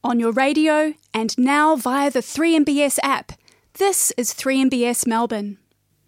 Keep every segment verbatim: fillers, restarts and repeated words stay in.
on your radio, and now via the three M B S app. This is three M B S Melbourne.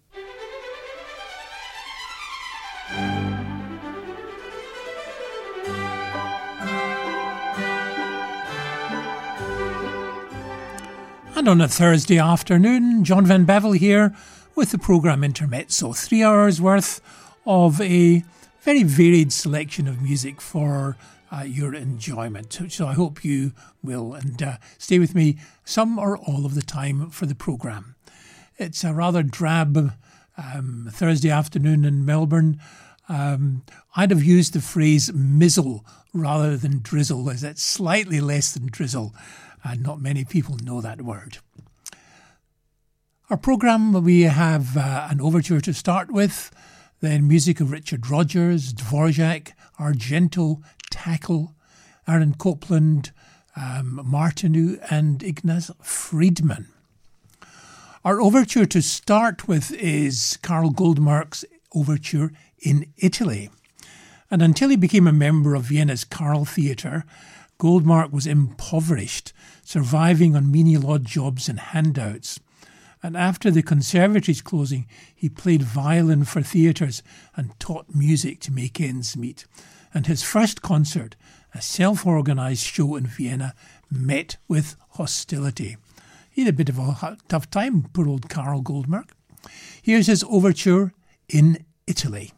And on a Thursday afternoon, John Van Bevel here with the programme Intermezzo. Three hours worth of a very varied selection of music for uh, your enjoyment. So I hope you will and uh, stay with me some or all of the time for the programme. It's a rather drab um, Thursday afternoon in Melbourne. Um, I'd have used the phrase mizzle rather than drizzle, as it's slightly less than drizzle. And not many people know that word. Our programme, we have uh, an overture to start with, then music of Richard Rodgers, Dvorak, Argento, Tackle, Aaron Copland, um, Martineau and Ignaz Friedman. Our overture to start with is Karl Goldmark's overture in Italy. And until he became a member of Vienna's Karl Theatre, Goldmark was impoverished, surviving on menial odd jobs and handouts. And after the conservatory's closing, he played violin for theatres and taught music to make ends meet. And his first concert, a self-organised show in Vienna, met with hostility. He had a bit of a tough time, poor old Karl Goldmark. Here's his overture in Italy.